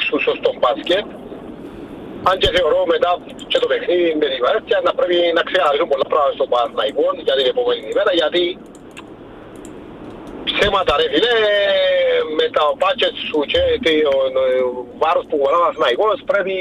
παίξουν στο μπάσκετ. Αν και θεωρώ μετά και το παιχνίδι με τη Βαρέτια να πρέπει να ξεκαθαρίσουν πολλά πράγματα στο Παναθηναϊκό για την επόμενη ημέρα, γιατί ψέματα ρε φίλε, με τα μπάτζετ σου και το βάρος που βολά ο Παναθηναϊκός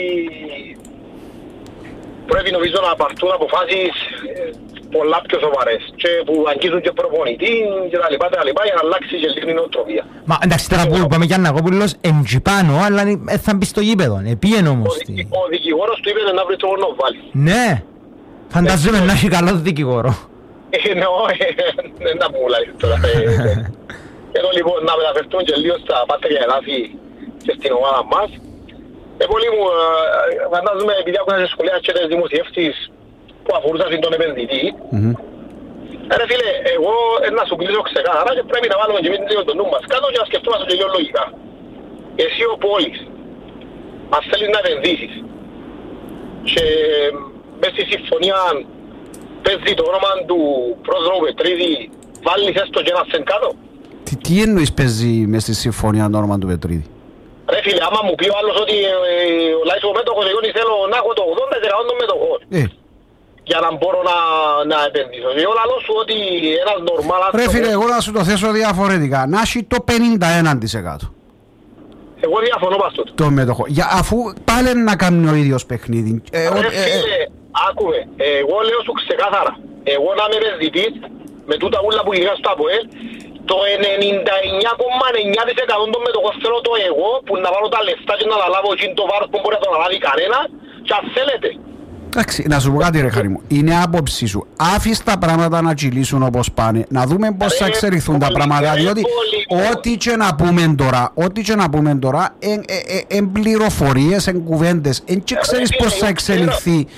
πρέπει νομίζω να πάρθουν αποφάσεις πολλά πιο σοβαρές και που αγγίζουν και προπονητή και τα λοιπά για να αλλάξει και λίγο η νοοτροπία. Μα εντάξει τώρα που είπαμε για Γιαννακόπουλος εντζιπάνω, αλλά θα μπει στο γήπεδο, επίεν όμως. Ο δικηγόρος του είπε να βρει το όνο βάλει. Ναι, φανταζόμαι να έχει καλό δικηγόρο. Δεν να μου λέει τώρα. Εδώ λοιπόν να μεταφερθούν και λίγο στα πάτρια εδάφη και στην ομάδα μας. Πολύ μου φαντάζομαι επειδή άκουσα σε σχολεία και τις δημοσιεύσεις που αφορούσαν τον επενδυτή. Ρε φίλε, εγώ να σου κλείσω ξεκάθαρα και πρέπει να βάλουμε και εμείς λίγο το νου μας κάτω και να σκεφτόμαστε και λίγο λογικά. Εσύ ο πόλης, αν θέλεις να επενδύσεις και μες στη συμφωνία παίζει το όνομα του Πρόδρομου Πετρίδη, βάλεις έστω και ένα σεν κάτω. Τι εννοείς παίζει μες στη συμφωνία το όνομα του Πετρίδη? Ρε φίλε, άμα μου πει ο άλλος ότι ο λαϊκός μέτοχος εγώ θέλω να έχω το 80% των μετοχών για να μπορώ να επενδύσω. Εγώ λαλώ σου ότι ένας νορμάλ άνθρωπος... Ρε φίλε, εγώ να σου το θέσω διαφορετικά. Να έχει το 51%. Εγώ διαφωνώ πας τούτο. Το μετοχό. Αφού πάλι να κάνει ο ίδιος παιχνίδι. Ρε φίλε, άκουμε. Εγώ λέω σου ξεκάθαρα. Εγώ να είμαι επενδυτής με τούτα ούλα που γυριά στο ΑΠΟΕΛ, το 99,9% των μετοχών θέλω το εγώ που να βάλω τα λεφτά και να λάβω εκείνο το βάρος που μπορεί να το λάβει κανένα και αν θέλετε. Εντάξει, να σου πω κάτι ρε Χαρή μου, είναι άποψη σου. Άφησε τα πράγματα να κυλήσουν όπως πάνε, να δούμε πώς θα εξελιχθούν τα πράγματα, διότι ό,τι και να πούμε τώρα, εν πληροφορίες, εν κουβέντες, εν και ξέρεις πώς θα εξελιχθεί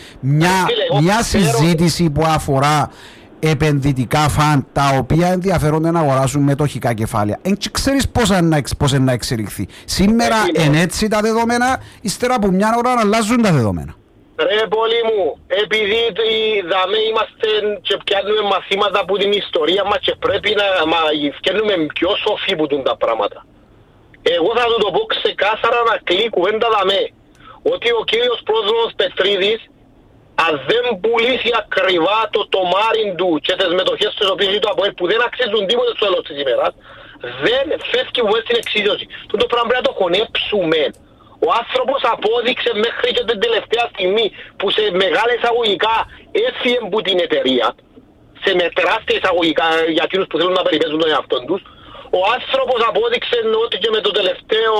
μια συζήτηση που αφορά επενδυτικά φαν τα οποία ενδιαφέρονται να αγοράσουν μετοχικά κεφάλαια. Εν και ξέρεις πώς να εξελιχθεί. Σήμερα είναι έτσι τα δεδομένα, ύστερα από μια ώρα να αλλάζουν τα δεδομένα. Ρε πολύ μου, επειδή δαμε είμαστε και πιάνουμε μαθήματα από την ιστορία μας και πρέπει να πιάνουμε πιο σοφοί που δουν τα πράγματα. Εγώ θα του το πω ξεκάθαρα να κλεί κουβέντα δαμε, ότι ο κύριος Πρόδρομος Πετρίδης αν δεν πουλήσει ακριβά το τομάρι του και τις μετοχές του οποίες του ΑΠΟΕΛ που δεν αξίζουν τίποτε στο τέλος της ημέρας, δεν φεύγει που στην εξίδωση. Το πράγμα πρέπει να το χωνέψουμε. Ο άνθρωπος απόδειξε μέχρι και την τελευταία στιγμή που σε μεγάλα εισαγωγικά έφυγε από την εταιρεία, σε με τεράστια εισαγωγικά για εκείνους που θέλουν να περιπέζουν τον εαυτό τους, ο άνθρωπος απόδειξε ότι και με το τελευταίο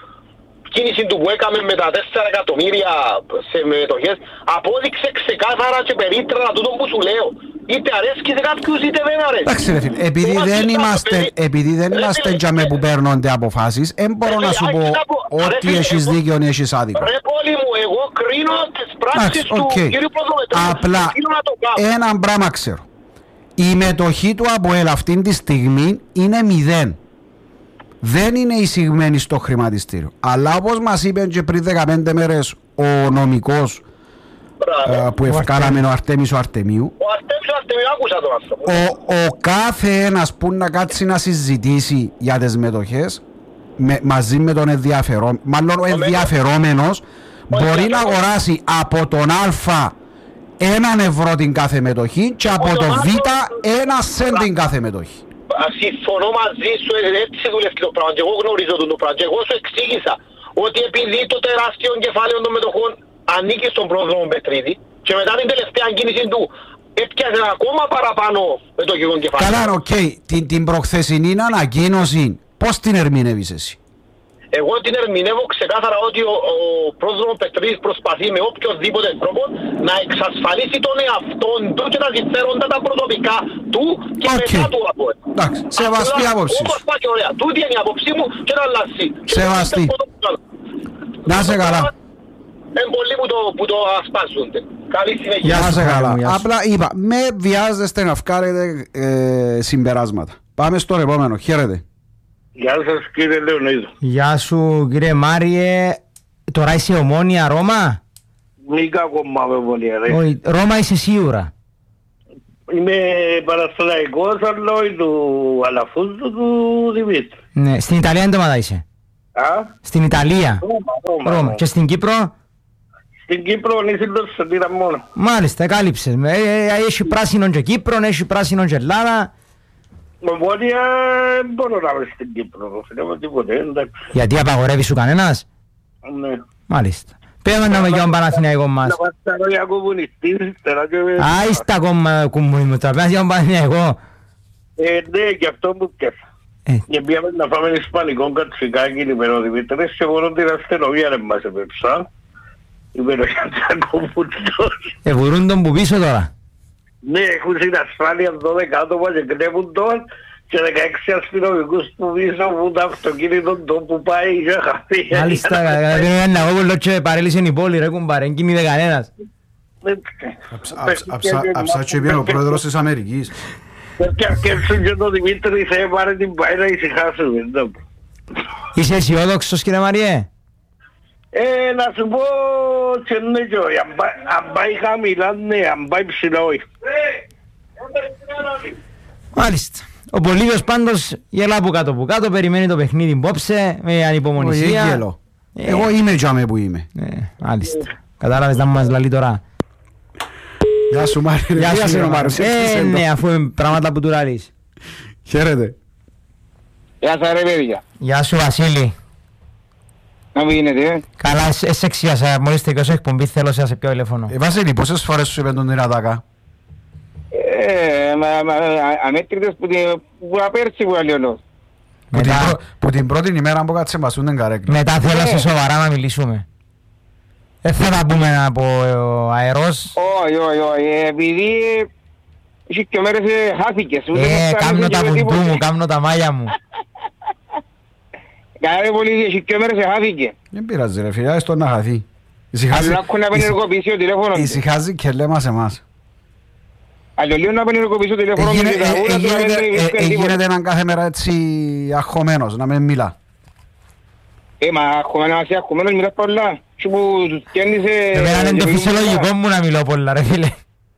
κίνηση του που έκαμε με τα 4 εκατομμύρια σε μετοχές, απόδειξε ξεκάθαρα και περίτρανα τούτο που σου λέω. Είτε αρέσκει σε κάποιους είτε δεν αρέσκει. Εντάξει ρε φίλε, επειδή δεν είμαστε τζαμέ που παίρνονται αποφάσεις, δεν μπορώ να σου πω ότι έχεις δίκιο ή έχεις άδικο. Ρε πόλη μου, εγώ κρίνω τις πράξεις του κύριου Προδρομετρίδη. Απλά έναν πράγμα ξέρω. Η μετοχή του ΑΠΟΕΛ αυτή τη στιγμή είναι 0. Δεν είναι εισηγμένη στο χρηματιστήριο. Αλλά όπως μας είπε και πριν 15 μέρες ο νομικός που ευκάλαμε ο Αρτέμις ο Αρτεμίου, άκουσα τον άνθρωπο. Ο κάθε ένας που να κάτσει να συζητήσει για τις μετοχές μαζί με τον μάλλον ο ενδιαφερόμενος μπορεί να αγοράσει από τον Α 1 € την κάθε μετοχή και από το Β 1 σεν την κάθε μετοχή. Συμφωνώ μαζί σου, έτσι δουλεύει το πράγμα και εγώ γνωρίζω το πράγμα και εγώ σου εξήγησα ότι επειδή το τεράστιο κεφάλαιο των μετοχών ανήκει στον Πρόδρομο Πετρίδη και μετά την τελευταία κίνηση του έπιασε ακόμα παραπάνω με το γεγονό κεφάλαιο. Καλά, οκ. Την προχθεσινή ανακοίνωση πώς την ερμηνεύεις εσύ? Εγώ την ερμηνεύω ξεκάθαρα ότι ο Πρόδρομος Πετρίδης προσπαθεί με οποιοδήποτε τρόπο να εξασφαλίσει τον εαυτό του και τα συμφέροντα τα προσωπικά του και μετά του ΑΠΟΕΛ. Εντάξει, σεβαστή άποψη. Όπως πάει ωραία. Τούτη είναι η άποψή μου και να αλλάξει. Σεβαστή. Να σε καλά. Είναι πολλοί που το ασπάζονται. Καλή συνέχεια. Να σε καλά. Απλά είπα, με βιάζεστε να βγάλετε συμπεράσματα. Πάμε στον επόμενο. Χαίρετε. Γεια σας κύριε Λεωνίδου. Γεια σου κύριε Μάριε. Τώρα είσαι Ομόνια Ρώμα? Νίκα ακόμα με Ομόνια ρε. Όχι, Ρώμα είσαι σίγουρα. Είμαι Παναθηναϊκός αλλά όχι του Αλαφούζου του Δημήτρη. Ναι, στην Ιταλία δεν το είσαι? Στην Ιταλία. Ρώμα. Και στην Κύπρο. Στην Κύπρο είναι συντήρητα μόνο. Μάλιστα, κάλυψες. Έχει πράσινο και Κύπρο, έχει πράσινο και Ελλάδα. Ομόνια μπορώ να είμαι στην Κύπρο. Δεν τίποτε. Γιατί απαγορεύει σου κανένας. Ναι. Μάλιστα. Πέμε να με για τον Παναθηναϊκό μας. Να πατάρω για κομμουνιστής. Άιστα κομμουνισμού, θα πέμε για τον Παναθηναϊκό. Ναι, και αυτό που πιάσα. Και πήγαμε να φάμε ισπανικό κατσικάκι είπε ο Δημήτρης και εγώ την αστυνομία δεν μας έπαιψα. Είπε ο Γιάννακοπούλος. Βουρούν τον που πίσω τώρα. Ναι, έχουν στην ασφάλεια 12 άτομα και κρέμουν τον και 16 αστυνομικούς που πίσω που το αυτοκίνητο τον που πάει και χαθεί. Μάλιστα, Γιάννακοπούλος και παρέλυσαν η πόλη ρε κουμπάρε, δεν κινείται κανένας. Αψάτσι πήγε ο πρόεδρος της Αμερικής. Και αρκεύσουν και τον Δημήτρη θα πάρε την πάει να ησυχάσουμε. Είσαι αισιόδοξος κύριε Μαριέ. Να σου πω και ναι και όχι, αν πάει χαμηλά ναι, αν πάει ψηλά όχι. Μάλιστα. Ο Πολύβιος πάντως γελά από κάτω που κάτω, περιμένει το παιχνίδι υπόψε με ανυπομονησία. Εγώ είμαι τζάμε που είμαι. Μάλιστα. Κατάλαβες να μας λαλεί τώρα. Γεια σου Μάριε. Γεια σου Μάριε. Ναι, αφού είναι πράγματα που του λαλείς. Χαίρετε. Γεια σας ρε παιδιά. Γεια σου Βασίλη. Να μην γίνεται. Καλά, εσύ εξιάσα, μόλις τελειώσω εκπομπή θέλω σε πιο τηλέφωνο. Βασίλη, πόσες φορές σου είπε τον την ατάκα. Αμέτρητες που απέρτσι που λέει ο λόγος. Που την πρώτη ημέρα που κάτσε μπασούν την καρέκλα. Μετά θέλω σε σοβαρά να μιλήσουμε. Δεν θα τα πούμε από αερός. Όχι, επειδή είχε και μέρες χάθηκες. Κάμνω τα βουντού μου, κάμνω τα μάγια μου. Κάνε πολύ είχε και μέρες χάθηκε. Δεν πειράζει ρε φίλε, έστω να χαθεί. Αλλά να απενεργοποιήσει ο τηλέφωνο. Ησυχάζει και λέμε σε εμάς. Αλλά λίγο να απενεργοποιήσει ο τηλέφωνο. Γίνεται έναν κάθε μέρα έτσι αγχωμένος, να μην μιλά. Εμένα είναι το φυσιολογικό μου να μιλώ πολλά ρε φίλε.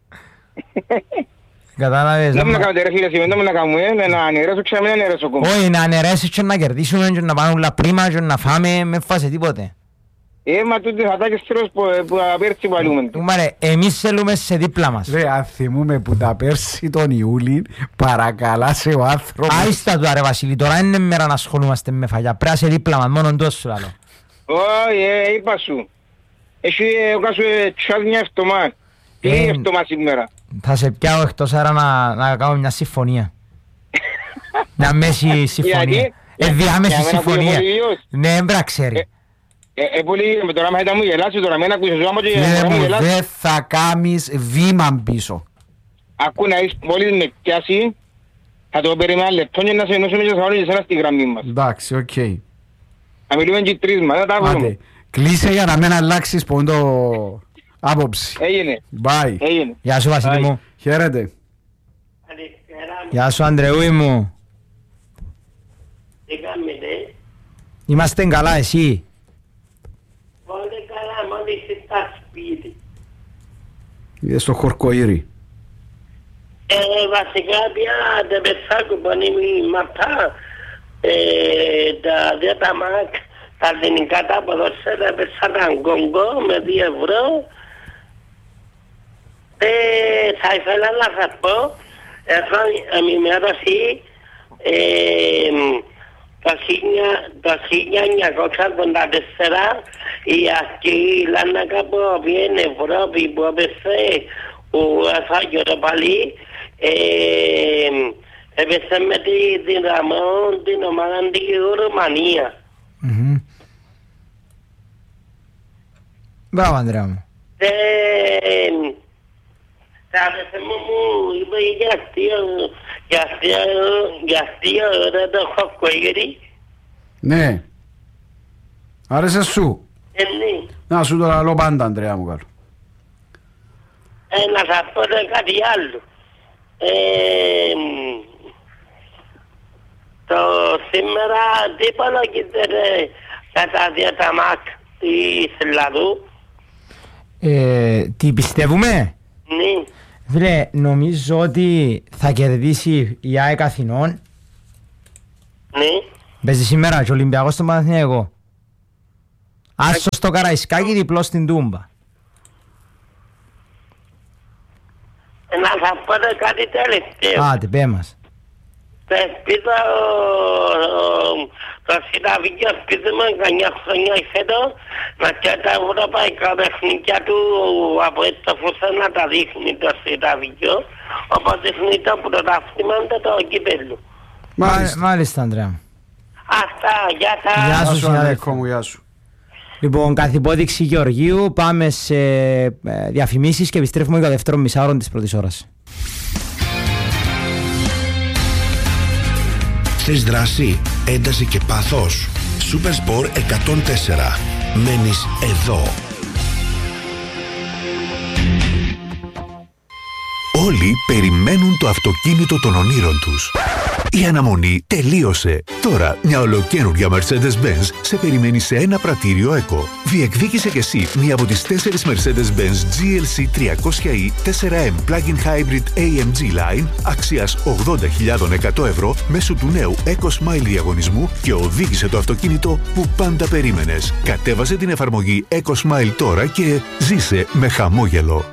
Κατάλαβες. Δεν μου να κάνετε ρε φίλε, δεν μου να κάνουμε, να αναιρέσω και να μην αναιρέσω κόμμα. Όχι, να αναιρέσεις και να κερδίσουμε και να πάμε όλα πρίμα και να φάμε, με φάσε τίποτε. Μα τούτες ατάκες τρως που απέρτσι παλούμε. Μάρε, εμείς θέλουμε σε δίπλα μας. Ρε, αν θυμούμε που τα πέρσι τον Ιούλη παρακαλάσε ο άνθρωπος. Άιστα του ρε Βασίλη, τώρα είναι μέρα να ασχολούμαστε με φαγιά. Πρέπει να σε δίπλα μας, μόνο τόσο σου λαλώ. Όχι, είπα σου. Εσύ έκασου τσιάζει μια εβδομάδα. Τι εβδομάδα σήμερα. Θα σε πιάω εκτός άρα να κάνω μια συμφωνία. Μια μέση συμφωνία. Διάμεση συμφωνία. Ναι, έμπρα ξέρει. Πολύ τώρα μαχαίτα μου γελάσει τώρα, μην ακούσεις ζώμα και μου γελάσει. Δεν θα κάνεις βήμα πίσω. Ακού να είσαι πολύ με πιάσει, θα το περιμένω λεπτό και να σε ενώσουμε και θα βάλω και εσένα στη γραμμή μας. Εντάξει, οκ. Θα μιλούμε και τρεις μας, δεν τα βρούμε. Κλείσε για να μην αλλάξεις πόντο άποψη. Έγινε. Bye. Έγινε. Γεια σου Βασίλη μου. Χαίρετε. Γεια σου Ανδρεούι μου. Τι κάνετε. Είμαστε καλά, εσύ. Πολύ καλά, μόλις στα σπίτι. Στο Χορκοήρι. Βασικά πια τα πεσάκου που είναι μαθά τα δύο τα μάκ, τα ελληνικά τα ποδόσφαιρα πεσάταν κόγκο με 2 ευρώ. Θα ήθελα να σας πω, έχω ενημέρωση το 1984 η ασκή Λάνακα που πήγαινε Ευρώπη που έπεσε ο Αφάγιο Παλί έπεσε με τη δυναμόν την ομάδα της Ρουμανία. Μπράβο Ανδρέα μου. Τα αδερφέ μου είπε για αστείο ρε το Χορκοήρι. Ναι. Άρεσε σου. Ναι. Να σου το λαλώ πάντα Ανδρέα μου καλό. Να σας πω κάτι άλλο. Το σήμερα τι υπολογίζετε κατά τα μάτ της Ελλάδου. Τι πιστεύουμε. Ναι. Φίλε, νομίζω ότι θα κερδίσει η ΑΕΚ Αθηνών. Ναι. Παίζει σήμερα και ο Ολυμπιακός στον Παναθηναϊκό. Άσο στο Καραϊσκάκι, διπλό στην Τούμπα. Να θα πω κάτι τελευταίο. Άντε, πέ μας. Σπίτι το Σιταβίκιο σπίτουμε 9 χρόνια φέτος να και τα ευρωπαϊκά παιχνίδια του από έτσι φούστα να τα δείχνει το Σιταβίκιο, όπως δείχνει το πρωτάθλημα το κύπελλο. Μάλιστα, Ανδρέα. Αυτά, γεια σας. Γεια σου, συνάδελφο μου, γεια σου. Λοιπόν, καθ' υπόδειξη Γεωργίου, πάμε σε διαφημίσεις και επιστρέφουμε για το δεύτερο μισάωρο της πρώτης ώρας. Θες δράση, ένταση και πάθος? Supersport 104. Μένεις εδώ. Όλοι περιμένουν το αυτοκίνητο των ονείρων τους. Η αναμονή τελείωσε. Τώρα μια ολοκαίνουργια Mercedes-Benz σε περιμένει σε ένα πρατήριο ECO. Διεκδίκησε κι εσύ μία από τις 4 Mercedes-Benz GLC 300e 4M Plug-in Hybrid AMG Line αξίας 80.100 ευρώ μέσω του νέου Eco Smile διαγωνισμού και οδήγησε το αυτοκίνητο που πάντα περίμενες. Κατέβασε την εφαρμογή Eco Smile τώρα και ζήσε με χαμόγελο.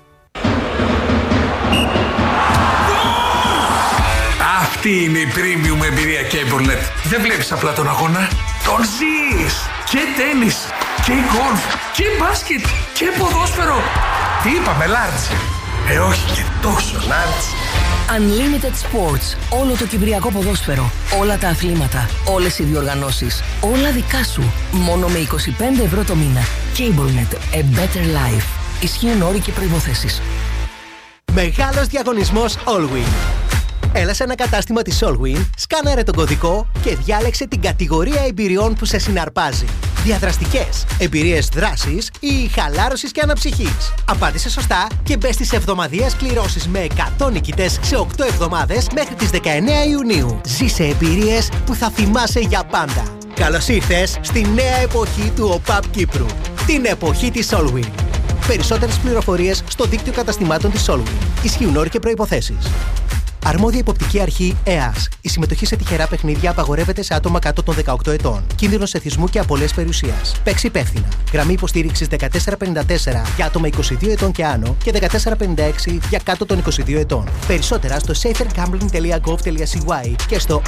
Αυτή είναι η premium εμπειρία CableNet. Δεν βλέπεις απλά τον αγώνα, τον ζεις. Και τένις, και γκολφ, και μπάσκετ, και ποδόσφαιρο. Τι είπαμε, large? Όχι και τόσο large. Unlimited Sports. Όλο το κυπριακό ποδόσφαιρο. Όλα τα αθλήματα. Όλες οι διοργανώσεις. Όλα δικά σου. Μόνο με 25 ευρώ το μήνα. CableNet. A better life. Ισχύουν όροι και προϋποθέσεις. Μεγάλος διαγωνισμός Allwyn. Έλα σε ένα κατάστημα της Allwyn, σκάναρε τον κωδικό και διάλεξε την κατηγορία εμπειριών που σε συναρπάζει. Διαδραστικές, εμπειρίες δράσης ή χαλάρωσης και αναψυχής. Απάντησε σωστά και μπες στις εβδομαδιαίες κληρώσεις με 100 νικητές σε 8 εβδομάδες μέχρι τις 19 Ιουνίου. Ζήσε εμπειρίες που θα θυμάσαι για πάντα. Καλώς ήρθες στη νέα εποχή του ΟΠΑΠ Κύπρου. Την εποχή της Allwyn. Περισσότερες πληροφορίες στο δίκτυο καταστημάτων της Allwyn. Ισχύουν όροι και προϋποθέσεις. Αρμόδια υποπτική αρχή ΕΑΣ. Η συμμετοχή σε τυχερά παιχνίδια απαγορεύεται σε άτομα κάτω των 18 ετών. Κίνδυνος εθισμού και απώλειας περιουσίας. Παίξει υπεύθυνα. Γραμμή υποστήριξης 1454 για άτομα 22 ετών και άνω και 1456 για κάτω των 22 ετών. Περισσότερα στο safergambling.gov.cy και στο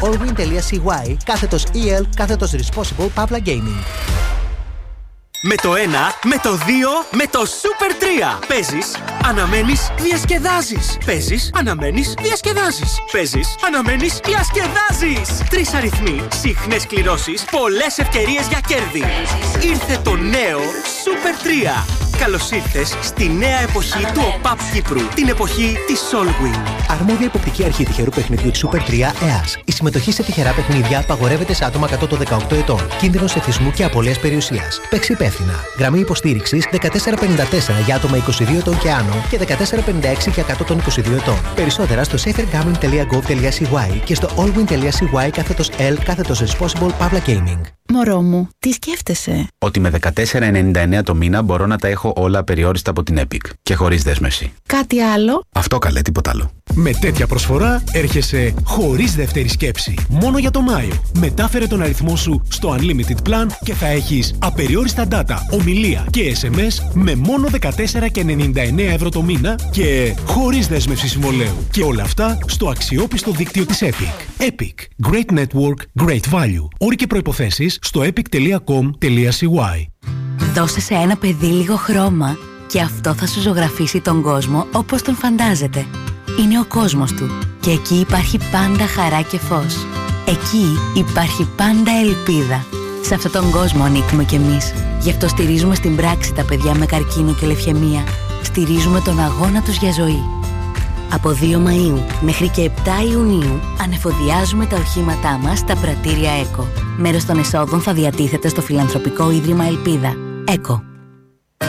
allwyn.cy/EL/responsible Pavla Gaming. Με το 1, με το 2, με το Super 3. Παίζεις, αναμένεις, διασκεδάζεις. Παίζεις, αναμένεις, διασκεδάζεις. Παίζεις, αναμένεις, διασκεδάζεις. 3 αριθμοί, συχνές κληρώσεις, πολλές ευκαιρίες για κέρδη. Ήρθε το νέο Super 3. Καλώς ήρθες στη νέα εποχή του ΟΠΑΠ Κύπρου. Την εποχή της Allwyn. Αρμόδια υποπτική αρχή τυχερού παιχνιδιού της Super 3 ΕΑΣ. Η συμμετοχή σε τυχερά παιχνίδια απαγορεύεται σε άτομα κάτω των 18 ετών. Κίνδυνος εθισμού και απώλειας περιουσίας. Παίξει υπεύθυνα. Γραμμή υποστήριξης 1454 για άτομα 22 ετών και άνω και 1456 για κάτω των 22 ετών. Περισσότερα στο safergambling.gov.cy και στο allwyn.cy/L/responsible Pavla Gaming. Μωρό μου, τι σκέφτεσαι? Ότι με 14,99 το μήνα μπορώ να τα έχω όλα απεριόριστα από την Epic και χωρίς δέσμευση. Κάτι άλλο? Αυτό καλέ, τίποτα άλλο. Με τέτοια προσφορά έρχεσαι χωρίς δεύτερη σκέψη. Μόνο για το Μάιο. Μετάφερε τον αριθμό σου στο Unlimited Plan και θα έχεις απεριόριστα data, ομιλία και SMS με μόνο 14,99 ευρώ το μήνα και χωρίς δέσμευση συμβολαίου. Και όλα αυτά στο αξιόπιστο δίκτυο της Epic. Epic. Great Network, Great Value. Όροι και προϋποθέσεις στο epic.com.cy. Δώσε σε ένα παιδί λίγο χρώμα και αυτό θα σου ζωγραφίσει τον κόσμο όπως τον φαντάζεται. Είναι ο κόσμος του και εκεί υπάρχει πάντα χαρά και φως. Εκεί υπάρχει πάντα ελπίδα. Σε αυτόν τον κόσμο ανήκουμε κι εμείς. Γι' αυτό στηρίζουμε στην πράξη τα παιδιά με καρκίνο και λευκαιμία. Στηρίζουμε τον αγώνα τους για ζωή. Από 2 Μαΐου μέχρι και 7 Ιουνίου ανεφοδιάζουμε τα οχήματά μας στα πρατήρια ΕΚΟ. Μέρος των εσόδων θα διατίθεται στο Φιλανθρωπικό Ίδρυμα Ελπίδα. ΕΚΟ.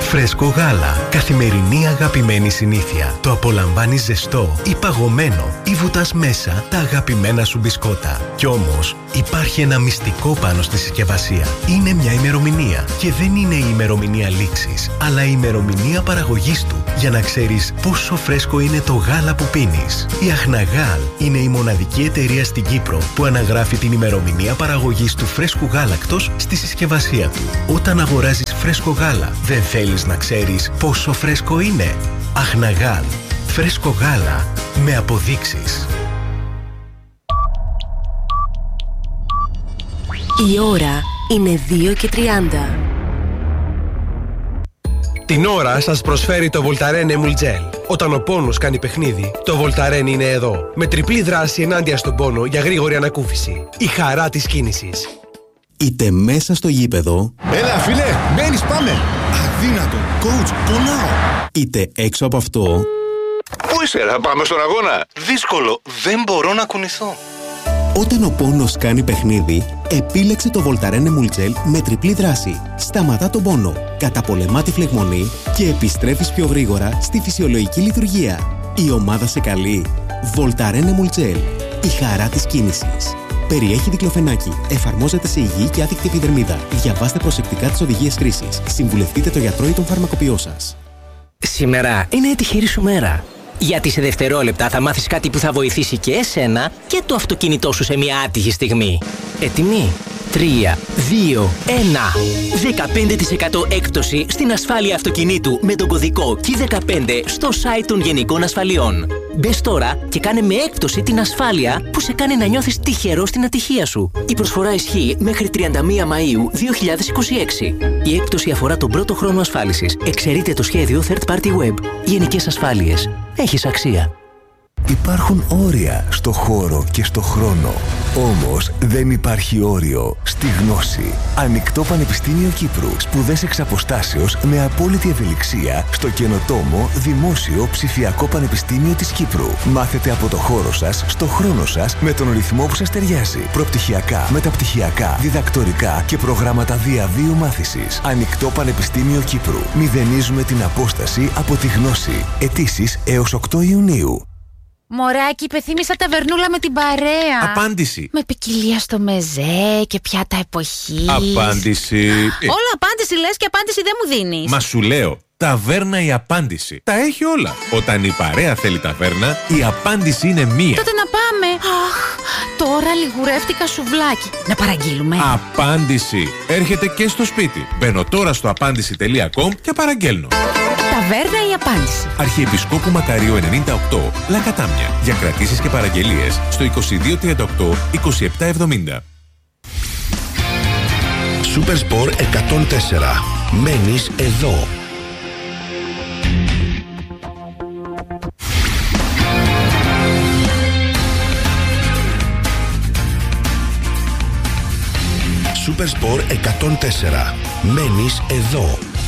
Φρέσκο γάλα. Καθημερινή αγαπημένη συνήθεια. Το απολαμβάνεις ζεστό ή παγωμένο ή βουτάς μέσα τα αγαπημένα σου μπισκότα. Κι όμως υπάρχει ένα μυστικό πάνω στη συσκευασία. Είναι μια ημερομηνία. Και δεν είναι η ημερομηνία λήξης, αλλά η ημερομηνία παραγωγής του. Για να ξέρεις πόσο φρέσκο είναι το γάλα που πίνεις. Η Αχναγάλ είναι η μοναδική εταιρεία στην Κύπρο που αναγράφει την ημερομηνία παραγωγής του φρέσκου γάλακτος στη συσκευασία του. Όταν αγοράζεις φρέσκο γάλα, δεν θέλεις να ξέρεις πόσο φρέσκο είναι. Αχναγάλ. Φρέσκο γάλα με αποδείξεις. Η ώρα είναι 2:30. Την ώρα σας προσφέρει το Voltaren Emulgel. Όταν ο πόνος κάνει παιχνίδι, το Voltaren είναι εδώ. Με τριπλή δράση ενάντια στον πόνο για γρήγορη ανακούφιση. Η χαρά της κίνησης. Είτε μέσα στο γήπεδο. Έλα φίλε, μένεις, πάμε. Αδύνατο, coach, πονάω. Είτε έξω από αυτό. Πού είσαι, να πάμε στον αγώνα. Δύσκολο, δεν μπορώ να κουνηθώ. Όταν ο πόνος κάνει παιχνίδι, επίλεξε το Voltaren Emulgel με τριπλή δράση. Σταματά τον πόνο, καταπολεμά τη φλεγμονή και επιστρέφεις πιο γρήγορα στη φυσιολογική λειτουργία. Η ομάδα σε καλεί. Voltaren Emulgel. Η χαρά της κίνησης. Περιέχει δικλοφενάκι. Εφαρμόζεται σε υγιή και άδικτη επιδερμίδα. Διαβάστε προσεκτικά τις οδηγίες χρήσης. Συμβουλευτείτε το γιατρό ή τον φαρμακοποιό σας. Σήμερα είναι η τυχερή σου μέρα. Γιατί σε δευτερόλεπτα θα μάθεις κάτι που θα βοηθήσει και εσένα και το αυτοκίνητό σου σε μια άτυχη στιγμή. Έτοιμοι? 3, 2, 1. 15% έκπτωση στην ασφάλεια αυτοκινήτου με τον κωδικό KEY15 στο site των Γενικών Ασφαλιών. Μπες τώρα και κάνε με έκπτωση την ασφάλεια που σε κάνει να νιώθεις τυχερό στην ατυχία σου. Η προσφορά ισχύει μέχρι 31 Μαΐου 2026. Η έκπτωση αφορά τον πρώτο χρόνο ασφάλισης. Εξαιρείται το σχέδιο Third Party Web. Γενικές Ασφάλειες. Έχεις αξία. Υπάρχουν όρια στο χώρο και στο χρόνο. Όμως δεν υπάρχει όριο στη γνώση. Ανοιχτό Πανεπιστήμιο Κύπρου. Σπουδές εξ αποστάσεως με απόλυτη ευελιξία στο καινοτόμο Δημόσιο Ψηφιακό Πανεπιστήμιο της Κύπρου. Μάθετε από το χώρο σας, στο χρόνο σας, με τον ρυθμό που σας ταιριάζει. Προπτυχιακά, μεταπτυχιακά, διδακτορικά και προγράμματα διαβίου μάθησης. Ανοιχτό Πανεπιστήμιο Κύπρου. Μηδενίζουμε την απόσταση από τη γνώση. Αιτήσεις έως 8 Ιουνίου. Μωράκι, υπεθύμησα ταβερνούλα με την παρέα. Απάντηση. Με ποικιλία στο μεζέ και πιάτα εποχής. Απάντηση. Όλο απάντηση λες και απάντηση δεν μου δίνεις. Μα σου λέω, ταβέρνα η απάντηση. Τα έχει όλα. Όταν η παρέα θέλει ταβέρνα, η απάντηση είναι μία. Τότε να πάμε. Αχ, τώρα λιγουρεύτηκα σουβλάκι. Να παραγγείλουμε. Απάντηση. Έρχεται και στο σπίτι. Μπαίνω τώρα στο απάντηση.com και παραγγέλνω. Ταβέρνα η απάντηση. Αρχιεπισκόπου Μακαρίου 98, Λακατάμια. Για κρατήσεις και παραγγελίες στο 2238 2770. Supersport 104. Μένεις εδώ. Supersport 104. Μένεις εδώ.